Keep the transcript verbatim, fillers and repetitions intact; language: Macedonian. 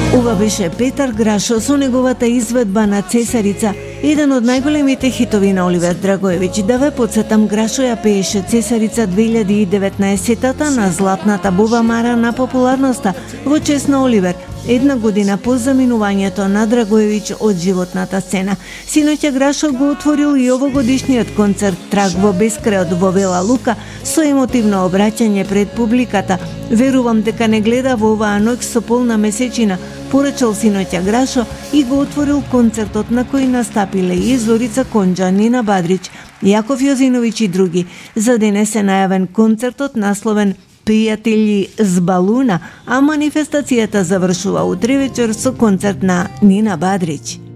Ова беше Петар Грашо со неговата изведба на Цесарица, еден од најголемите хитови на Оливер Драгоевиќ. Да ве подсетам, Грашо ја пееше Цесарица две илјади и деветнаесеттата на златната бубамара на популарноста во чест на Оливер, една година по заминувањето на Драгоевиќ од животната сцена. Синоќа Грашо го отворил и овогодишниот концерт Траг во бескрајот во Вела Лука со емотивно обраќање пред публиката. Верувам дека не гледа во оваа ноќ со полна месечина, порачал синоќа Грашо и го отворил концертот на кој настапиле и Зорица Конџа, Нина Бадрич, Јаков Јозиновиќ и други. За денес е најавен концертот насловен Пријатели з балуна, а манифестацијата завршува утре вечер со концерт на Нина Бадрич.